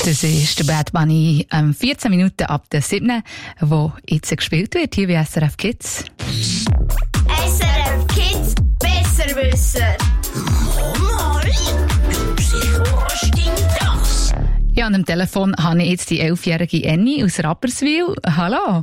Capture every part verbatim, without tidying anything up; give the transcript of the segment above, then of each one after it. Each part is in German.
Das ist der Bad Bunny, ähm, vierzehn Minuten ab der siebten, wo jetzt gespielt wird, hier bei S R F Kids. S R F Kids Besserwisser. Mama, was stimmt das? Ja, an dem Telefon habe ich jetzt die elfjährige Annie aus Rapperswil. Hallo.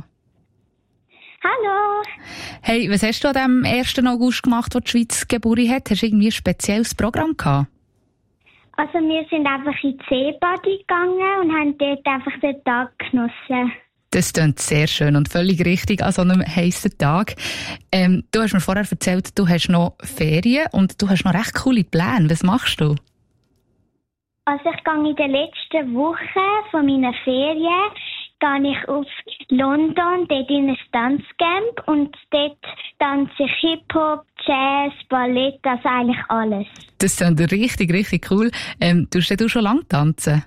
Hallo. Hey, was hast du an dem ersten August gemacht, wo die Schweiz Geburt hat? Hast du irgendwie ein spezielles Programm gehabt? Also wir sind einfach in die Seebody gegangen und haben dort einfach den Tag genossen. Das klingt sehr schön und völlig richtig an so einem heissen Tag. Ähm, du hast mir vorher erzählt, du hast noch Ferien und du hast noch recht coole Pläne. Was machst du? Also ich gehe in der letzten Woche von meinen Ferien gehe ich auf London, dort in ein Tanzcamp und dort tanze ich Hip-Hop, Jazz, Ballett, also eigentlich alles. Das klingt richtig, richtig cool. Ähm, tust du schon lange tanzen?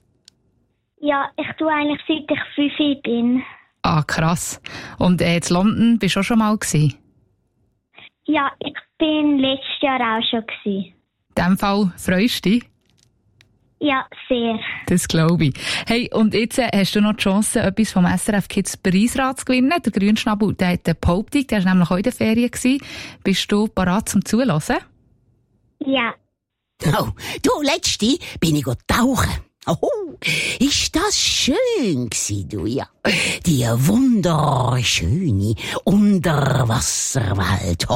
Ja, ich tue eigentlich seit ich fünf bin. Ah, krass. Und äh, in London bist du auch schon mal gewesen? Ja, ich bin letztes Jahr auch schon gewesen. In diesem Fall freust du dich? Ja, sehr. Das glaube ich. Hey, und jetzt äh, hast du noch die Chance, etwas vom S R F Kids Preisrat zu gewinnen. Der Grünschnabel, der hat eine Behauptung, der war nämlich auch in der Ferien gewesen. Bist du bereit zum Zuhören? Ja. Oh, du, letzte bin ich tauchen. Oh, ist das schön gsi, du, ja. Die wunderschöne Unterwasserwelt.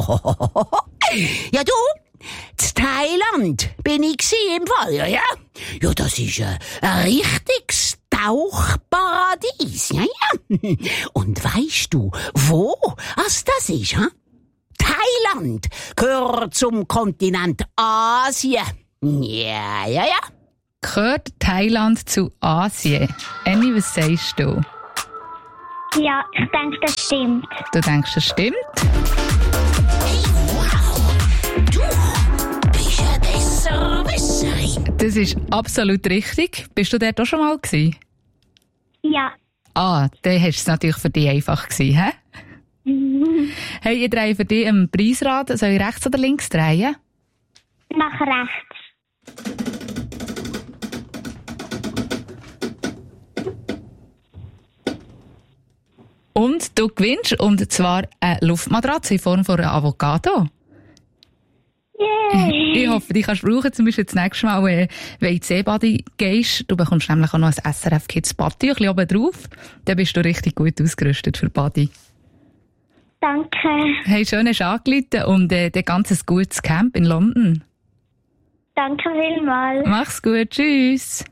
Ja, du, in Thailand bin ich gsi im Fall, ja, ja. Ja, das ist ein, ein richtiges Tauchparadies, ja, ja. Und weisst du, wo as das ist, ha? Thailand gehört zum Kontinent Asien. Ja, ja, ja. Gehört Thailand zu Asien? Annie, was sagst du? Ja, ich denke, das stimmt. Du denkst, das stimmt? Hey, wow! Du bist ein Besserwisserin. Das ist absolut richtig. Bist du dort auch schon mal gewesen? Ja. Ah, dann hast es natürlich für dich einfach gewesen, hä? Hey, ich drehe für dich einen Preisrad. Soll ich rechts oder links drehen? Nach rechts. Und du gewinnst, und zwar eine Luftmatratze in Form von einer Avocado. Yay! Ich hoffe, die kannst du brauchen, zum Beispiel das nächste Mal, wenn du in die Seebady gehst. Du bekommst nämlich auch noch ein S R F Kids Body, ein bisschen oben drauf. Dann bist du richtig gut ausgerüstet für Body. Danke. Hey, schön hast du angerufen und äh, ein ganz gutes Camp in London. Danke vielmals. Mach's gut, tschüss.